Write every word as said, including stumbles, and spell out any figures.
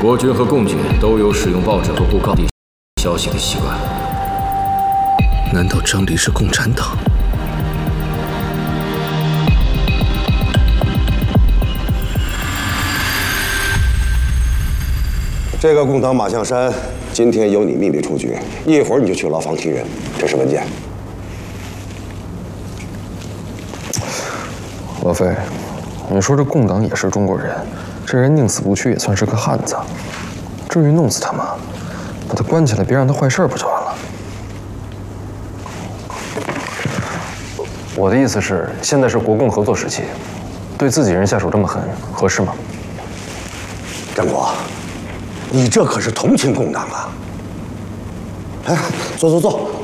国军和共军都有使用报纸和布告地消息的习惯。 难道张离是共产党？ 这个共党马象山今天由你秘密出局，一会儿你就去牢房提人。这是文件。 老费，你说这共党也是中国人，这人宁死不屈也算是个汉子，至于弄死他吗？把他关起来，别让他坏事不就完了？我的意思是，现在是国共合作时期，对自己人下手这么狠，合适吗？ 张国，你这可是同情共党啊！哎，坐坐坐，